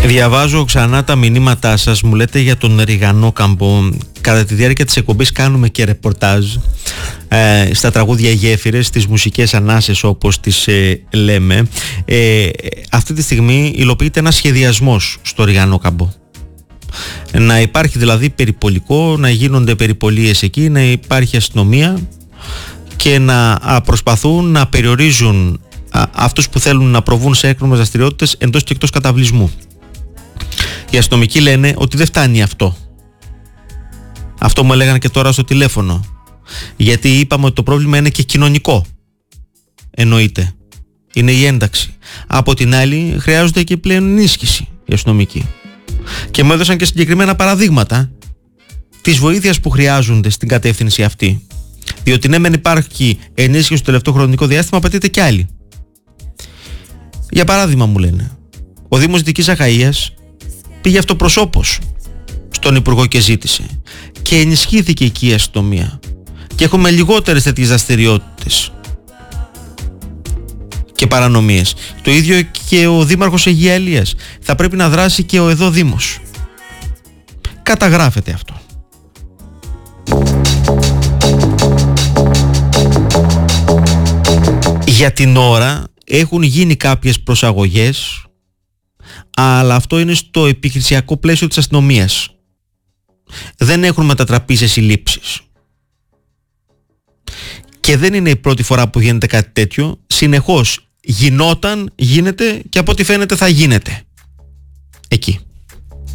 Διαβάζω ξανά τα μηνύματά σας. Μου λέτε για τον Ριγανόκαμπο. Κατά τη διάρκεια της εκπομπής κάνουμε και ρεπορτάζ στα τραγούδια γέφυρες, στις μουσικές ανάσες όπως τις λέμε. Αυτή τη στιγμή υλοποιείται ένας σχεδιασμός στο Ριγανόκαμπο. Να υπάρχει δηλαδή περιπολικό, να γίνονται περιπολίες εκεί, να υπάρχει αστυνομία και να προσπαθούν να περιορίζουν αυτούς που θέλουν να προβούν σε έκνομες δραστηριότητες εντός και εκτός καταβλισμού. Οι αστυνομικοί λένε ότι δεν φτάνει αυτό. Αυτό μου έλεγαν και τώρα στο τηλέφωνο. Γιατί είπαμε ότι το πρόβλημα είναι και κοινωνικό. Εννοείται. Είναι η ένταξη. Από την άλλη χρειάζονται και πλέον ενίσχυση οι αστυνομικοί. Και μου έδωσαν και συγκεκριμένα παραδείγματα της βοήθειας που χρειάζονται στην κατεύθυνση αυτή. Διότι ναι μεν υπάρχει ενίσχυση στο τελευταίο χρονικό διάστημα, απαιτείται κι άλλη. Για παράδειγμα μου λένε, ο Δήμος Δυτικής Αχαΐας πήγε αυτοπροσώπως στον Υπουργό και ζήτησε και ενισχύθηκε εκεί η αστυνομία και έχουμε λιγότερες τέτοιες δραστηριότητες και παρανομίες. Το ίδιο και ο Δήμαρχος Αγία Ελίας. Θα πρέπει να δράσει και ο εδώ Δήμος. Καταγράφεται αυτό. Για την ώρα έχουν γίνει κάποιες προσαγωγές, αλλά αυτό είναι στο επιχειρησιακό πλαίσιο της αστυνομίας. Δεν έχουν μετατραπεί σε συλλήψεις. Και δεν είναι η πρώτη φορά που γίνεται κάτι τέτοιο. Συνεχώς γινόταν, γίνεται και από ό,τι φαίνεται θα γίνεται εκεί.